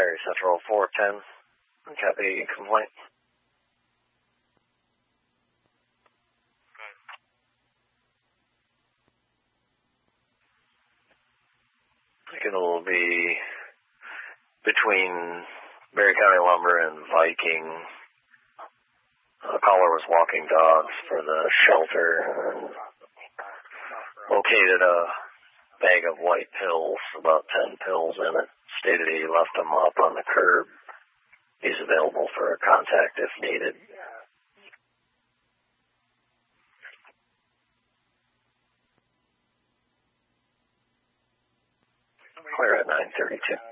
Barry Central 410. Copy complaint. I think it'll be between Barry County Lumber and Viking. The caller was walking dogs for the shelter. Located a bag of white pills, about 10 pills in it. Stated he left them up on the curb. He's available for contact if needed. Clear at 9:32.